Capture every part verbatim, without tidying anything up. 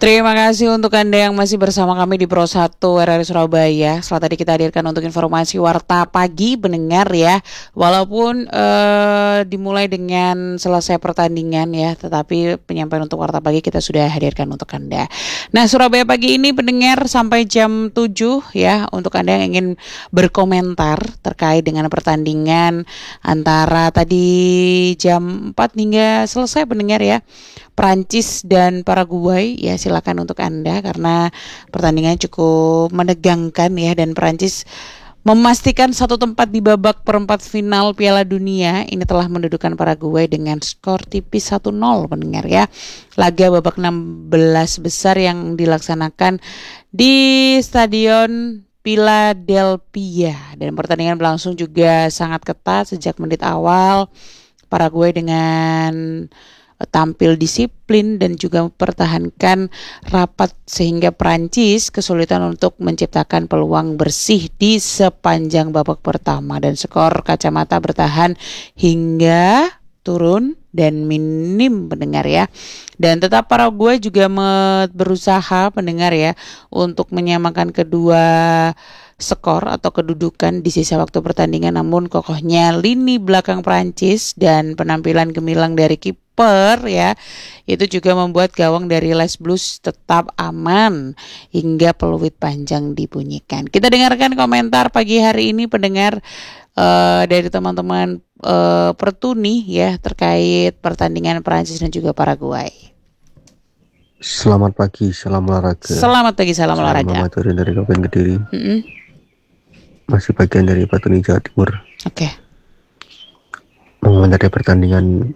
Terima kasih untuk Anda yang masih bersama kami di Pro satu R R I Surabaya. Setelah tadi kita hadirkan untuk informasi Warta Pagi pendengar ya. Walaupun uh, dimulai dengan selesai pertandingan ya, tetapi penyampaian untuk Warta Pagi kita sudah hadirkan untuk Anda. Nah, Surabaya Pagi ini pendengar sampai jam tujuh ya, untuk Anda yang ingin berkomentar terkait dengan pertandingan antara tadi jam empat hingga selesai pendengar ya, Prancis dan Paraguay ya, silakan untuk Anda karena pertandingan cukup menegangkan ya, dan Prancis memastikan satu tempat di babak perempat final Piala Dunia. Ini telah mendudukan Paraguay dengan skor tipis satu nol pendengar ya. Laga babak enam belas besar yang dilaksanakan di Stadion Philadelphia, dan pertandingan berlangsung juga sangat ketat sejak menit awal. Paraguay dengan tampil disiplin dan juga mempertahankan rapat sehingga Prancis kesulitan untuk menciptakan peluang bersih di sepanjang babak pertama, dan skor kacamata bertahan hingga turun dan minim pendengar ya. Dan tetap Paraguay juga berusaha pendengar ya untuk menyamakan kedua skor atau kedudukan di sisa waktu pertandingan, namun kokohnya lini belakang Prancis dan penampilan gemilang dari kiper ya, itu juga membuat gawang dari Les Blues tetap aman hingga peluit panjang dibunyikan. Kita dengarkan komentar pagi hari ini pendengar uh, dari teman-teman uh, Pertuni ya terkait pertandingan Prancis dan juga Paraguay. Selamat pagi, salam olahraga. Selamat pagi, salam, salam olahraga. Muhammad Turin dari Kabupaten Kediri. Mm-mm. Masih bagian dari Pertuni Jawa Timur. Oke. Okay. Mengomentari pertandingan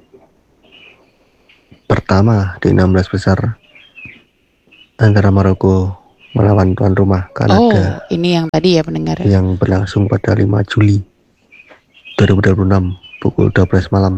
pertama di enam belas besar antara Maroko melawan tuan rumah Kanada. Oh, ini yang tadi ya pendengar. Yang berlangsung pada lima Juli dua ribu dua puluh enam pukul dua belas malam.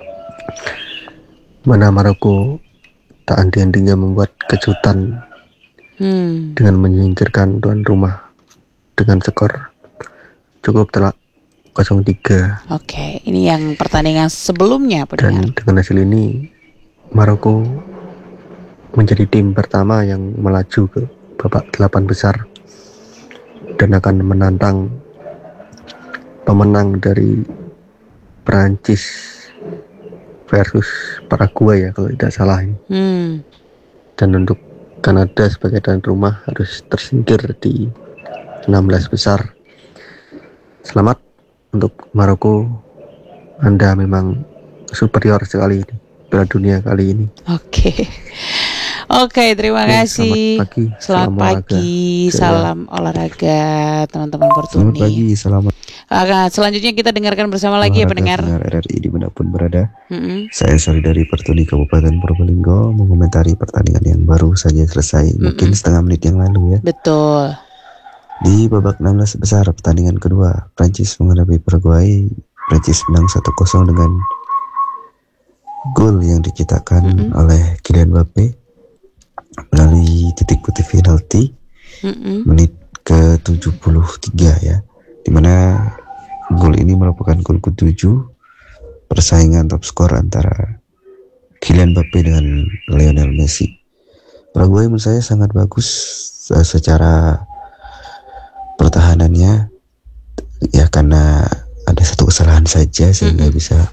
Mana Maroko tak henti-hentinya membuat kejutan hmm. dengan menyingkirkan tuan rumah dengan skor cukup telak nol tiga. Oke, ini yang pertandingan sebelumnya pendengar. Dan dengan hasil ini Maroko menjadi tim pertama yang melaju ke babak delapan besar dan akan menantang pemenang dari Prancis versus Paraguay ya kalau tidak salah ini. Hmm. Dan untuk Kanada sebagai tuan rumah harus tersingkir di enam belas besar. Selamat untuk Maroko, Anda memang superior sekali di Piala Dunia kali ini. Oke. Okay. Oke, okay, terima ya, kasih. Selamat pagi, selamat salam pagi, olahraga. salam olahraga teman-teman Pertuni. Selamat pagi, selamat. Nah, selanjutnya kita dengarkan bersama lagi ya pendengar. R R I dimanapun berada. Mm-hmm. Saya Sari dari Pertuni Kabupaten Probolinggo mengomentari pertandingan yang baru saja selesai, mm-hmm. mungkin setengah menit yang lalu ya. Betul. Di babak enam belas besar pertandingan kedua, Prancis menghadapi Paraguay. Prancis menang satu kosong dengan gol yang diciptakan mm-hmm. oleh Kylian Mbappe melalui titik putih penalti mm-hmm. menit ke tujuh puluh tiga ya, dimana gol ini merupakan gol ketujuh persaingan top skor antara Kylian Mbappe dengan Lionel Messi. Paraguay menurut saya sangat bagus uh, secara pertahanannya ya, karena ada satu kesalahan saja sehingga mm-hmm. bisa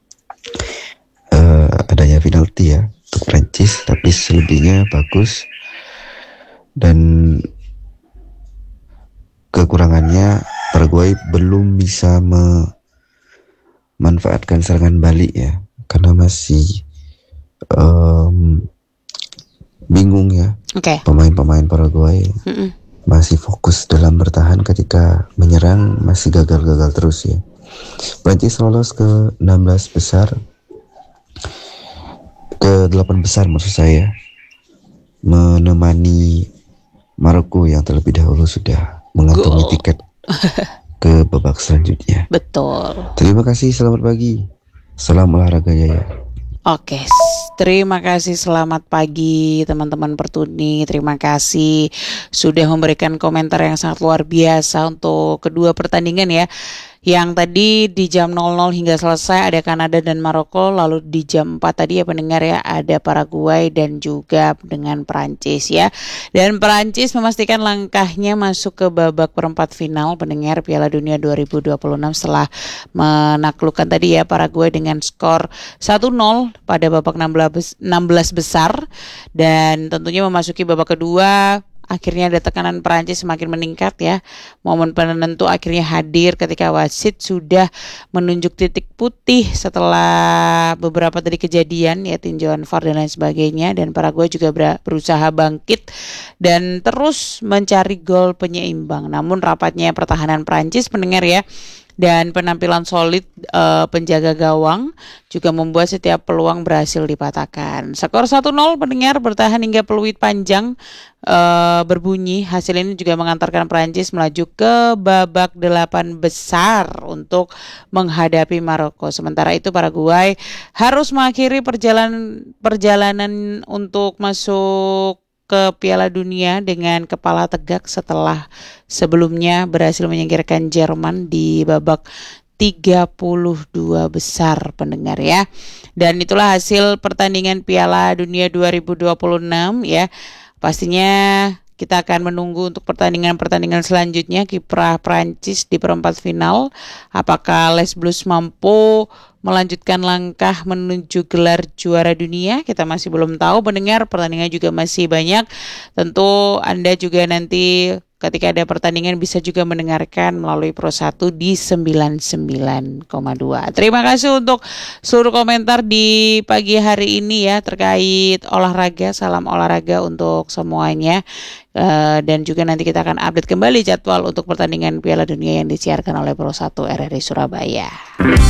uh, adanya penalti ya untuk Prancis, tapi selebihnya bagus. Dan kekurangannya Paraguay belum bisa memanfaatkan serangan balik ya, karena masih um, bingung ya. Okay. Pemain-pemain Paraguay Mm-mm. masih fokus dalam bertahan, ketika menyerang masih gagal-gagal terus ya. Prancis lolos ke enam belas besar, ke delapan besar maksud saya, menemani Maroko yang terlebih dahulu sudah mengantongi Go. tiket ke babak selanjutnya. Betul. Terima kasih, selamat pagi. Salam olahraga ya. Oke, terima kasih, selamat pagi teman-teman Pertuni. Terima kasih sudah memberikan komentar yang sangat luar biasa untuk kedua pertandingan ya. Yang tadi di jam nol nol hingga selesai ada Kanada dan Maroko, lalu di jam empat tadi ya pendengar ya ada Paraguay dan juga dengan Perancis ya. Dan Perancis memastikan langkahnya masuk ke babak perempat final pendengar Piala Dunia dua ribu dua puluh enam setelah menaklukkan tadi ya Paraguay dengan skor satu nol pada babak enam belas besar, dan tentunya memasuki babak kedua. Akhirnya ada tekanan Perancis semakin meningkat ya. Momen penentu akhirnya hadir ketika wasit sudah menunjuk titik putih setelah beberapa tadi kejadian ya, tinjauan V A R dan lain sebagainya. Dan Paraguay juga berusaha bangkit dan terus mencari gol penyeimbang. Namun rapatnya pertahanan Perancis pendengar ya dan penampilan solid uh, penjaga gawang juga membuat setiap peluang berhasil dipatahkan. Skor satu nol pendengar bertahan hingga peluit panjang uh, berbunyi. Hasil ini juga mengantarkan Prancis melaju ke babak delapan besar untuk menghadapi Maroko. Sementara itu Paraguay harus mengakhiri perjalanan perjalanan untuk masuk ke Piala Dunia dengan kepala tegak setelah sebelumnya berhasil menyingkirkan Jerman di babak tiga puluh dua besar pendengar ya. Dan itulah hasil pertandingan Piala Dunia dua ribu dua puluh enam ya. Pastinya kita akan menunggu untuk pertandingan-pertandingan selanjutnya kiprah Prancis di perempat final. Apakah Les Bleus mampu melanjutkan langkah menuju gelar juara dunia? Kita masih belum tahu pendengar, pertandingan juga masih banyak. Tentu Anda juga nanti ketika ada pertandingan bisa juga mendengarkan melalui Pro satu di sembilan puluh sembilan koma dua. Terima kasih untuk seluruh komentar di pagi hari ini ya terkait olahraga. Salam olahraga untuk semuanya. Uh, dan juga nanti kita akan update kembali jadwal untuk pertandingan Piala Dunia yang disiarkan oleh Pro satu R R I Surabaya.